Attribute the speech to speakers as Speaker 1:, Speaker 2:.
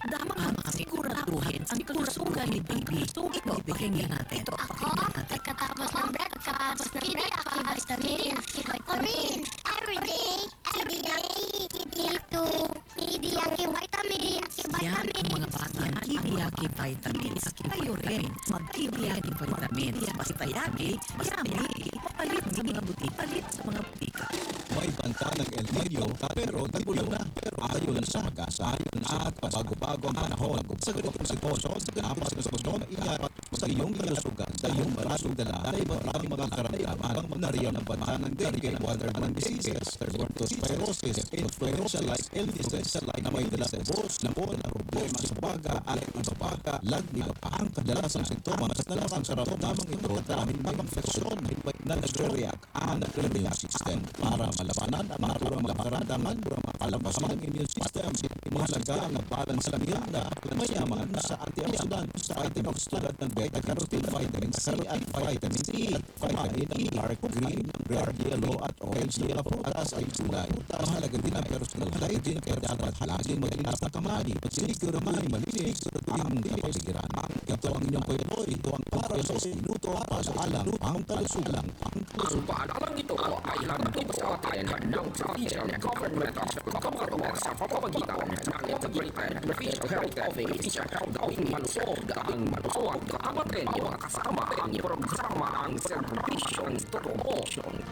Speaker 1: Dapat makasiguraduhin ang kalusugan ni baby. So ito, pakinggan natin.
Speaker 2: Ito ako, pagkatapos ng breakfast, vitamin, everyday,
Speaker 1: Yan ang mga bata na ibiyaki vitamins. Kayo rin, mag-ibiyaki vitamins. Basta yagi, yummy. Palit sa mga butika.
Speaker 3: May banta ng El Nino pero nagbulan na. Ayon sa pag-asa at pabago-bago ang panahon. Sa ganitong sitwasyon, iyapat sa iyong kalusugan, sa iyong maraming dala ay maraming mga karamdaman nariyan ang banta ng dengue, waterborne diseases, leptospirosis, influenza-like illnesses na may dalang ubos, lamon, problema sa baga at ibabaga, lagni ang kadalasang sintomas na lamang sa ramdamang ito at ang infeksyon na nag-react ang immune system para malabanan ang naturang mga karamdaman palampasan ng immune system. Mahalaga ang balance meal na mayaman sa antioxidants sa vitamins tulad ng beta-carotene, vitamin C at vitamin E at vitamin E, dark green, red, yellow at orange na prutas ay gulay. Mahalaga din ang personal hygiene kaya dapat laging maglinis ng kamay. Siguro malinis ang kapaligiran. Ito ang inyong pwede. Ito ang para sa minuto para alam ang kalusugan.
Speaker 4: Ang paalalang ito ay hatid sa atin ng Philippine Government of the Commonwealth sa pamamagitan ng Integrated Provincial Health Office. Gawing malusog ang malusog ang atin yung kasama ang programa ang serbisyon totoo.